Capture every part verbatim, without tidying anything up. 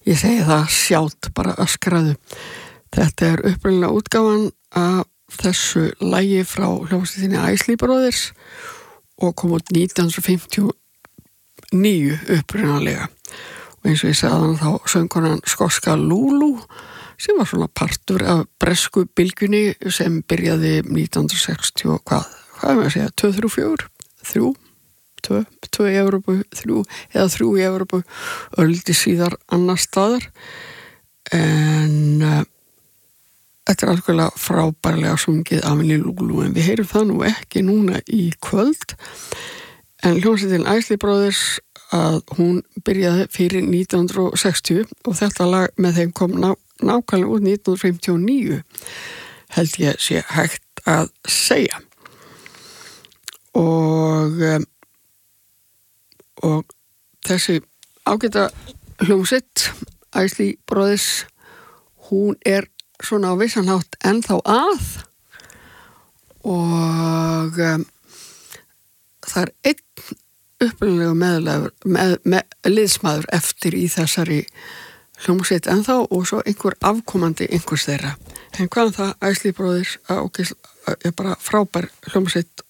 Ég segi það sjálft, bara öskraðu. Þetta er upprunalega útgáfan af þessu lagi frá hljómsveitinni Isley Brothers og kom út nítján hundruð fimmtíu og níu upprunalega. Og eins og ég sagði hann þá söngkonan skosska Lulu sem var svona partur af bresku bylgjunni sem byrjaði nítján hundruð sextíu og hvað, hvað er maður að segja, tvö, þrjú, fjögur, þrjú, tvö, tvö í Evrópu, þrjú, eða þrjú í Evrópu, öldi síðar annar staðar, en uh, þetta er algjörlega frábærlega sungið af henni Lulu, en við heyrum það nú ekki núna í kvöld, en hljómsveitin Isley Brothers að hún byrjaði fyrir nítján hundruð sextíu og þetta lag með þeim kom ná, nákvæmlega út nítján hundruð fimmtíu og níu held ég sé hægt að segja og um, og þessi ágæta hljómsveit Isley Brothers hún er svona á vissan hátt ennþá að og um, það er einn upplunlega meðlegur, með, með, liðsmaður eftir í þessari hljómsveit ennþá og svo einhver afkomandi einhvers þeirra. En hvaðan það, Isley Brothers er bara frábær hljómsveit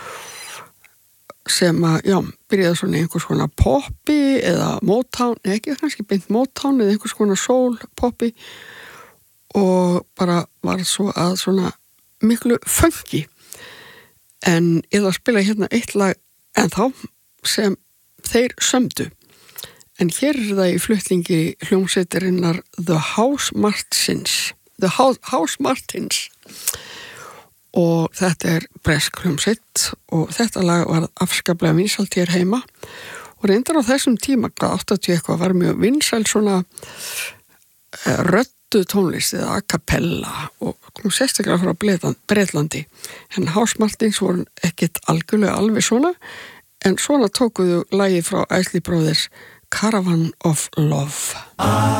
sem að, já, byrjaði svona einhvers konar poppi eða Motown, ekki kannski beint Motown eða einhvers konar soul poppi og bara var svo að svona miklu funky. En ég það spila hérna eitt lag ennþá sem þeir sömdu. En hér er það í flutningi hljómsveitarinnar The House Martins. The House, House Martins. Og þetta er bresk hljómsveit og þetta lag var afskaplega vinsælt hér heima. Og reyndar á þessum tíma, áttatíu eitthvað, var mjög vinsælt svona röddu tónlist eða a cappella og kom sérstaklega frá Bretlandi. En House Martins voru ekkert algjörlega alveg svona, en svona tókuðu lagi frá Isley Brothers Caravan of Love.